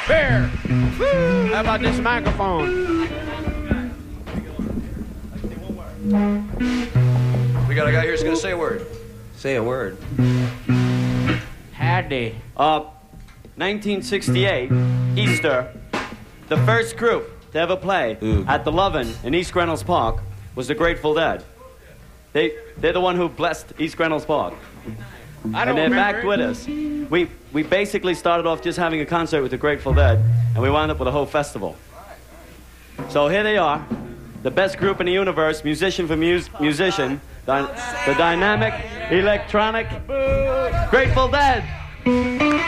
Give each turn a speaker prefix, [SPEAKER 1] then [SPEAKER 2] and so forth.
[SPEAKER 1] Here. How about this microphone?
[SPEAKER 2] We got a guy here who's going to say a word.
[SPEAKER 3] Say a word.
[SPEAKER 1] Howdy.
[SPEAKER 4] 1968, Easter, the first group to ever play at the Lovin' in East Reynolds Park was the Grateful Dead. They're the one who blessed East Reynolds Park. And they're back with us. We basically started off just having a concert with the Grateful Dead, and we wound up with a whole festival. So here they are, the best group in the universe, musician for musician, the dynamic, electronic, Grateful Dead.